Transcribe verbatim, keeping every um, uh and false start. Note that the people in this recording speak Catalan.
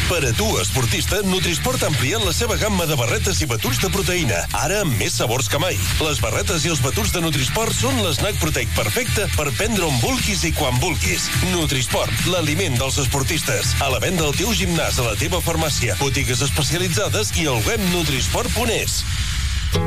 Per a tu, esportista, Nutrisport ha ampliat la seva gamma de barretes i batuts de proteïna, ara amb més sabors que mai. Les barretes i els batuts de Nutrisport són l'esnac proteic perfecte per prendre on vulguis i quan vulguis. Nutrisport, l'aliment dels esportistes. A la venda al teu gimnàs, a la teva farmàcia, botigues especialitzades i al web nutrisport punt es.